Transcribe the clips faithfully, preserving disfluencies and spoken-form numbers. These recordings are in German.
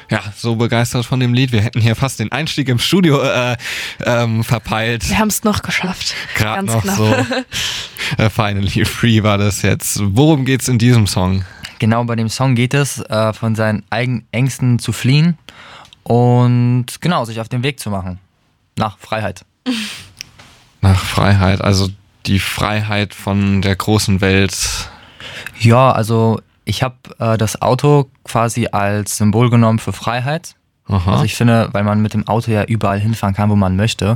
Ja, so begeistert von dem Lied. Wir hätten hier fast den Einstieg im Studio äh, ähm, verpeilt. Wir haben es noch geschafft. Gerade Ganz noch knapp. so. äh, Finally Free war das jetzt. Worum geht's in diesem Song? Genau, bei dem Song geht es, äh, von seinen eigenen Ängsten zu fliehen und genau, sich auf den Weg zu machen. Nach Freiheit. Nach Freiheit, also die Freiheit von der großen Welt. Ja, also ich habe äh, das Auto quasi als Symbol genommen für Freiheit. Aha. Also ich finde, weil man mit dem Auto ja überall hinfahren kann, wo man möchte.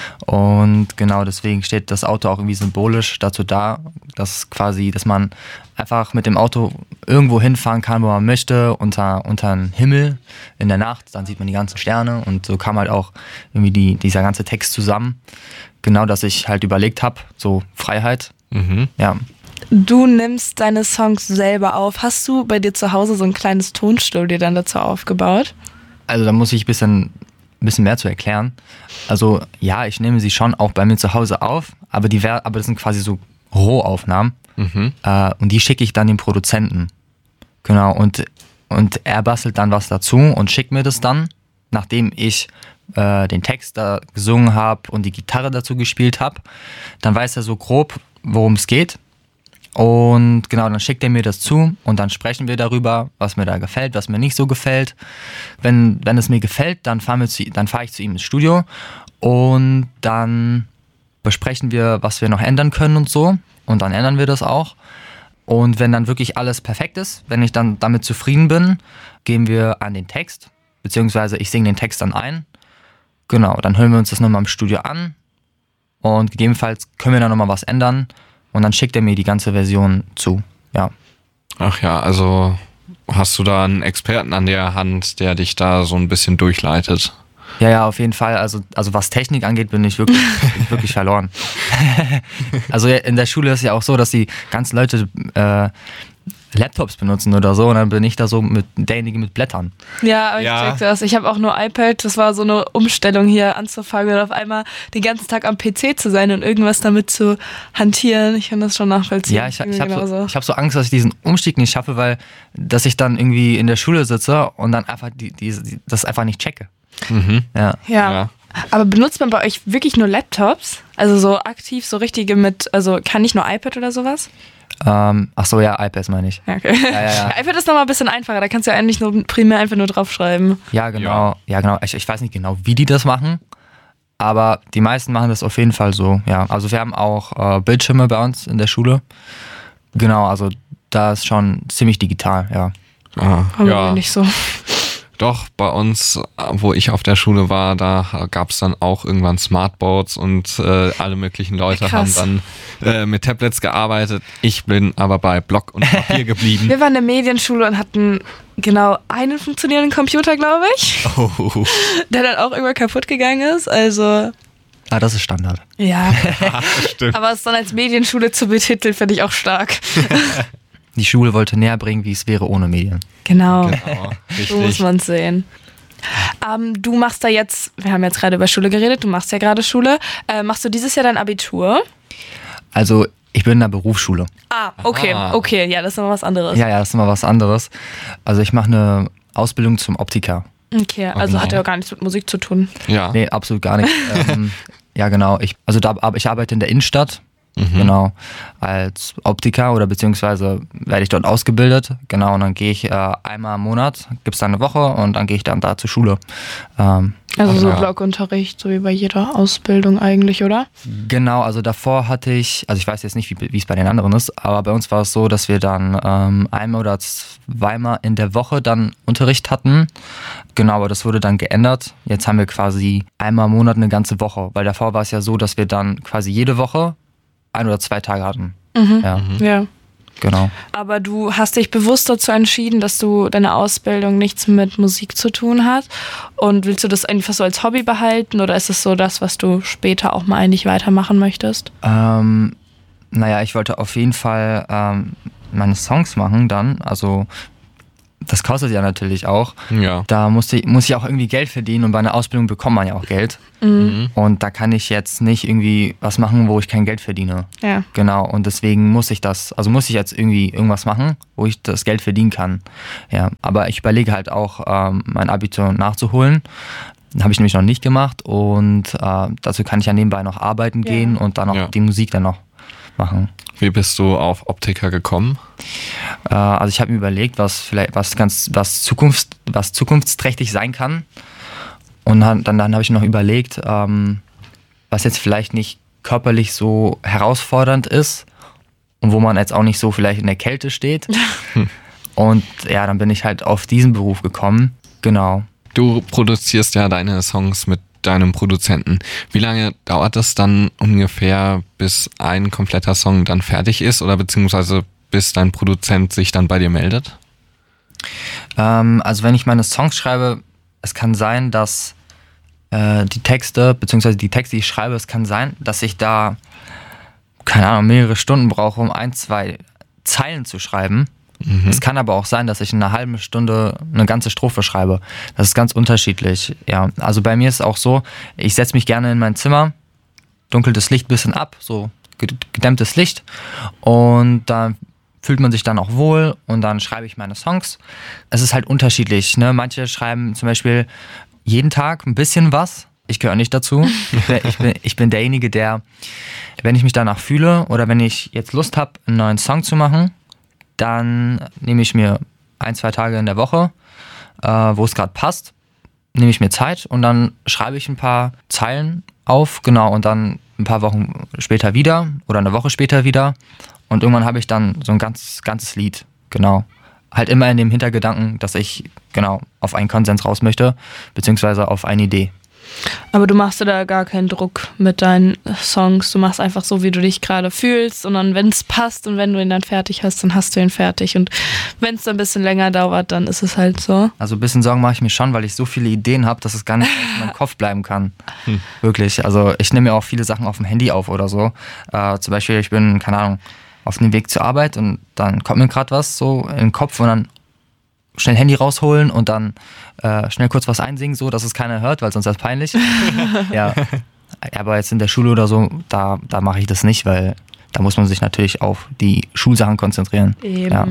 Und genau deswegen steht das Auto auch irgendwie symbolisch dazu da, dass quasi, dass man einfach mit dem Auto irgendwo hinfahren kann, wo man möchte, unter, unter den Himmel in der Nacht. Dann sieht man die ganzen Sterne und so kam halt auch irgendwie die, dieser ganze Text zusammen. Genau, dass ich halt überlegt habe, so Freiheit. Mhm. Ja. Du nimmst deine Songs selber auf. Hast du bei dir zu Hause so ein kleines Tonstudio dann dazu aufgebaut? Also da muss ich ein bisschen, ein bisschen mehr zu erklären. Also ja, ich nehme sie schon auch bei mir zu Hause auf, aber, die wär, aber das sind quasi so Rohaufnahmen. Mhm. Äh, und die schicke ich dann dem Produzenten. Genau, und, und er bastelt dann was dazu und schickt mir das dann, nachdem ich äh, den Text da gesungen habe und die Gitarre dazu gespielt habe. Dann weiß er so grob, worum es geht. Und genau, dann schickt er mir das zu und dann sprechen wir darüber, was mir da gefällt, was mir nicht so gefällt. Wenn, wenn es mir gefällt, dann fahren wir zu, dann fahre ich zu ihm ins Studio und dann besprechen wir, was wir noch ändern können und so. Und dann ändern wir das auch. Und wenn dann wirklich alles perfekt ist, wenn ich dann damit zufrieden bin, gehen wir an den Text, beziehungsweise ich singe den Text dann ein. Genau, dann hören wir uns das nochmal im Studio an und gegebenenfalls können wir dann nochmal was ändern. Und dann schickt er mir die ganze Version zu, ja. Ach ja, also hast du da einen Experten an der Hand, der dich da so ein bisschen durchleitet? Ja, ja, auf jeden Fall. Also, also was Technik angeht, bin ich wirklich, bin ich wirklich verloren. Also in der Schule ist ja auch so, dass die ganzen Leute äh, Laptops benutzen oder so und dann bin ich da so mit derjenige mit Blättern. Ja, aber ich Ja. check das. Ich habe auch nur iPad. Das war so eine Umstellung hier anzufangen und auf einmal den ganzen Tag am P C zu sein und irgendwas damit zu hantieren. Ich kann das schon nachvollziehen. Ja, ich, ich habe genauso. so, ich hab so Angst, dass ich diesen Umstieg nicht schaffe, weil dass ich dann irgendwie in der Schule sitze und dann einfach die, die, die, das einfach nicht checke. Mhm. Ja. Ja. Ja. Aber benutzt man bei euch wirklich nur Laptops? Also so aktiv, so richtige mit, also kann nicht nur iPad oder sowas? Ähm, ach so, ja, iPads meine ich. Ja, okay. Ja, ja, ja. Ja, iPad ist nochmal ein bisschen einfacher, da kannst du ja eigentlich nur primär einfach nur draufschreiben. Ja, genau. Ja, genau. Ich, ich weiß nicht genau, wie die das machen, aber die meisten machen das auf jeden Fall so. Ja, also wir haben auch äh, Bildschirme bei uns in der Schule. Genau, also da ist schon ziemlich digital, ja. Ah, Aber ja. nicht so. Doch, bei uns, wo ich auf der Schule war, da gab es dann auch irgendwann Smartboards und äh, alle möglichen Leute Krass. haben dann äh, mit Tablets gearbeitet. Ich bin aber bei Block und Papier geblieben. Wir waren in der Medienschule und hatten genau einen funktionierenden Computer, glaube ich, Oh. der dann auch irgendwann kaputt gegangen ist. Also, Ah, das ist Standard. ja. Stimmt. Aber es dann als Medienschule zu betiteln, finde ich auch stark. Die Schule wollte näher bringen, wie es wäre ohne Medien. Genau. Genau, So muss richtig. man es sehen. Ähm, du machst da jetzt, wir haben jetzt gerade über Schule geredet, du machst ja gerade Schule. Äh, machst du dieses Jahr dein Abitur? Also ich bin in der Berufsschule. Ah, okay, Aha. okay, ja, das ist noch was anderes. Ja, ja, das ist immer was anderes. Also ich mache eine Ausbildung zum Optiker. Okay, also genau. hat ja auch gar nichts mit Musik zu tun. Ja. Nee, absolut gar nicht. ähm, ja, genau. Ich, also da, aber ich arbeite in der Innenstadt. Mhm. Genau, als Optiker oder beziehungsweise werde ich dort ausgebildet. Genau, und dann gehe ich äh, einmal im Monat, gibt es da eine Woche und dann gehe ich dann da zur Schule. Ähm, Also so ja. Blockunterricht, so wie bei jeder Ausbildung eigentlich, oder? genau, also davor hatte ich, also ich weiß jetzt nicht, wie wie es bei den anderen ist, aber bei uns war es so, dass wir dann ähm, einmal oder zweimal in der Woche dann Unterricht hatten. Genau, aber das wurde dann geändert. Jetzt haben wir quasi einmal im Monat eine ganze Woche, weil davor war es ja so, dass wir dann quasi jede Woche ein oder zwei Tage hatten. Mhm. Ja, Ja. genau. Aber du hast dich bewusst dazu entschieden, dass du deine Ausbildung nichts mit Musik zu tun hat. Und willst du das einfach so als Hobby behalten oder ist es so das, was du später auch mal eigentlich weitermachen möchtest? Ähm, naja, ich wollte auf jeden Fall ähm, meine Songs machen dann. Also das kostet ja natürlich auch. Ja. Da muss ich, muss ich auch irgendwie Geld verdienen und bei einer Ausbildung bekommt man ja auch Geld. Mhm. Und da kann ich jetzt nicht irgendwie was machen, wo ich kein Geld verdiene. Ja. Genau, und deswegen muss ich das, also muss ich jetzt irgendwie irgendwas machen, wo ich das Geld verdienen kann. Ja, aber ich überlege halt auch, ähm, mein Abitur nachzuholen. Habe ich nämlich noch nicht gemacht und äh, dazu kann ich ja nebenbei noch arbeiten Ja. gehen und dann auch Ja. die Musik dann noch machen. Wie bist du auf Optiker gekommen? Äh, also ich habe mir überlegt, was vielleicht was ganz was Zukunft was zukunftsträchtig sein kann und dann dann, dann habe ich noch überlegt, ähm, was jetzt vielleicht nicht körperlich so herausfordernd ist und wo man jetzt auch nicht so vielleicht in der Kälte steht. Und ja, dann bin ich halt auf diesen Beruf gekommen. Genau. Du produzierst ja deine Songs mit deinem Produzenten. Wie lange dauert es dann ungefähr, bis ein kompletter Song dann fertig ist oder beziehungsweise bis dein Produzent sich dann bei dir meldet? Ähm, also wenn ich meine Songs schreibe, es kann sein, dass äh, die Texte, beziehungsweise die Texte, die ich schreibe, es kann sein, dass ich da, keine Ahnung, mehrere Stunden brauche, um ein, zwei Zeilen zu schreiben. Mhm. Es kann aber auch sein, dass ich in einer halben Stunde eine ganze Strophe schreibe. Das ist ganz unterschiedlich. Ja, also bei mir ist es auch so, ich setze mich gerne in mein Zimmer, dunkel das Licht ein bisschen ab, so gedämmtes Licht, und da fühlt man sich dann auch wohl und dann schreibe ich meine Songs. Es ist halt unterschiedlich, ne? Manche schreiben zum Beispiel jeden Tag ein bisschen was. Ich gehöre nicht dazu. Ich bin, ich bin derjenige, der, wenn ich mich danach fühle oder wenn ich jetzt Lust habe, einen neuen Song zu machen, dann nehme ich mir ein, zwei Tage in der Woche, äh, wo es gerade passt, nehme ich mir Zeit und dann schreibe ich ein paar Zeilen auf, genau, und dann ein paar Wochen später wieder oder eine Woche später wieder und irgendwann habe ich dann so ein ganz, ganzes Lied, genau. Halt immer in dem Hintergedanken, dass ich genau auf einen Konsens raus möchte, beziehungsweise auf eine Idee. Aber du machst dir da gar keinen Druck mit deinen Songs. Du machst einfach so, wie du dich gerade fühlst. Und dann, wenn es passt und wenn du ihn dann fertig hast, dann hast du ihn fertig. Und wenn es dann ein bisschen länger dauert, dann ist es halt so. Also ein bisschen Sorgen mache ich mir schon, weil ich so viele Ideen habe, dass es gar nicht in meinem Kopf bleiben kann. Hm. Wirklich. Also ich nehme mir auch viele Sachen auf dem Handy auf oder so. Äh, zum Beispiel, ich bin, keine Ahnung, auf dem Weg zur Arbeit und dann kommt mir gerade was so in den Kopf und dann schnell Handy rausholen und dann äh, schnell kurz was einsingen, so dass es keiner hört, weil sonst ist das peinlich. Ja. Aber jetzt in der Schule oder so, da, da mache ich das nicht, weil da muss man sich natürlich auf die Schulsachen konzentrieren. Eben. Ja.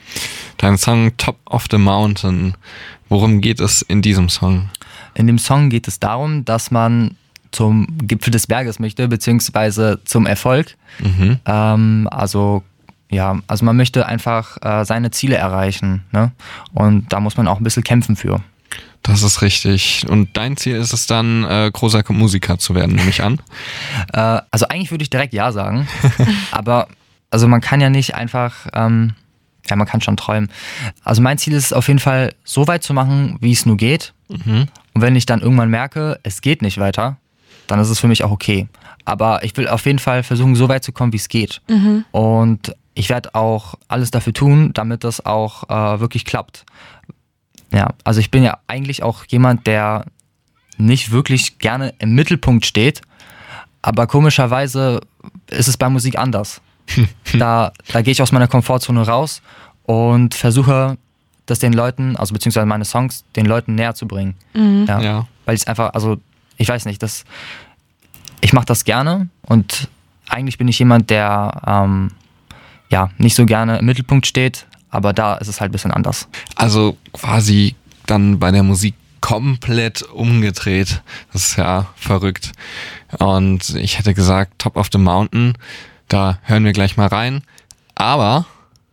Dein Song Top of the Mountain, worum geht es in diesem Song? In dem Song geht es darum, dass man zum Gipfel des Berges möchte, beziehungsweise zum Erfolg. Mhm. Ähm, also ja, also man möchte einfach äh, seine Ziele erreichen, ne? Und da muss man auch ein bisschen kämpfen für. Das ist richtig. Und dein Ziel ist es dann, äh, großer Musiker zu werden, nehme ich an? Äh, also eigentlich würde ich direkt ja sagen, aber also man kann ja nicht einfach, ähm, ja, man kann schon träumen. Also mein Ziel ist es auf jeden Fall, so weit zu machen, wie es nur geht. Mhm. Und wenn ich dann irgendwann merke, es geht nicht weiter, dann ist es für mich auch okay. Aber ich will auf jeden Fall versuchen, so weit zu kommen, wie es geht. Mhm. Und ich werde auch alles dafür tun, damit das auch äh, wirklich klappt. Ja, also ich bin ja eigentlich auch jemand, der nicht wirklich gerne im Mittelpunkt steht, aber komischerweise ist es bei Musik anders. Da, da gehe ich aus meiner Komfortzone raus und versuche, das den Leuten, also beziehungsweise meine Songs, den Leuten näher zu bringen. Mhm. Ja, Ja. weil ich einfach, also ich weiß nicht, das, ich mache das gerne und eigentlich bin ich jemand, der ähm, ja nicht so gerne im Mittelpunkt steht, aber da ist es halt ein bisschen anders. Also quasi dann bei der Musik komplett umgedreht. Das ist ja verrückt. Und ich hätte gesagt, Top of the Mountain, da hören wir gleich mal rein. Aber,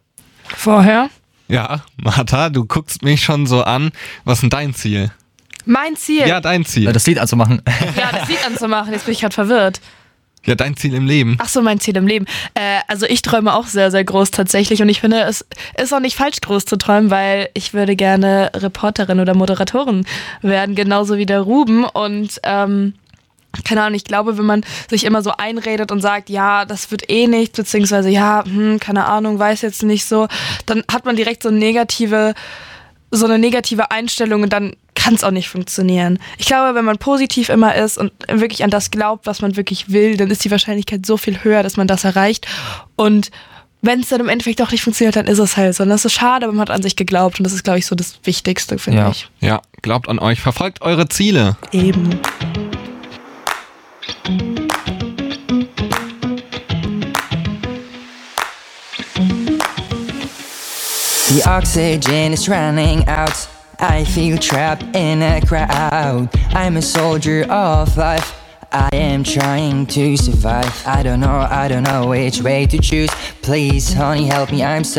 Vorher? ja, Martha, du guckst mich schon so an. Was ist denn dein Ziel? Mein Ziel. Ja, dein Ziel. Das Lied anzumachen. Ja, das Lied anzumachen. Jetzt bin ich gerade verwirrt. Ja, dein Ziel im Leben. Ach so, mein Ziel im Leben. Äh, also ich träume auch sehr, sehr groß tatsächlich und ich finde, es ist auch nicht falsch, groß zu träumen, weil ich würde gerne Reporterin oder Moderatorin werden, genauso wie der Ruben und ähm, keine Ahnung, ich glaube, wenn man sich immer so einredet und sagt, ja, das wird eh nichts, beziehungsweise ja, hm, keine Ahnung, weiß jetzt nicht so, dann hat man direkt so eine negative, so eine negative Einstellung und dann kann es auch nicht funktionieren. Ich glaube, wenn man positiv immer ist und wirklich an das glaubt, was man wirklich will, dann ist die Wahrscheinlichkeit so viel höher, dass man das erreicht. Und wenn es dann im Endeffekt doch nicht funktioniert, dann ist es halt so. Und das ist schade, aber man hat an sich geglaubt. Und das ist, glaube ich, so das Wichtigste, finde Ja. ich. Ja, glaubt an euch, verfolgt eure Ziele. Eben. The oxygen is running out. I feel trapped in a crowd. I'm a soldier of life. I am trying to survive. I don't know, I don't know which way to choose. Please, honey, help me, I'm so